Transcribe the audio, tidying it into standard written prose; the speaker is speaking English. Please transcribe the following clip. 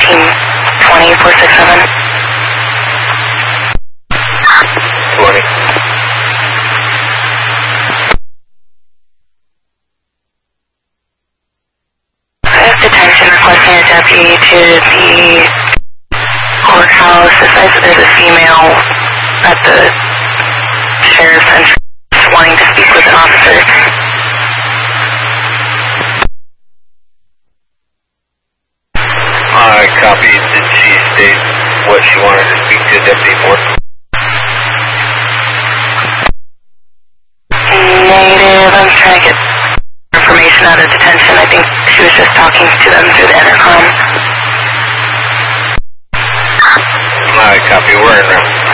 1920 467. 20. I have detention requesting a deputy to the courthouse. It says that there's a female at the sheriff's entrance wanting to speak with an officer. Alright, copy. Did she state what she wanted to speak to the deputy for? Negative. I'm trying to get information out of detention. I think she was just talking to them through the intercom. Alright, copy. We're in route.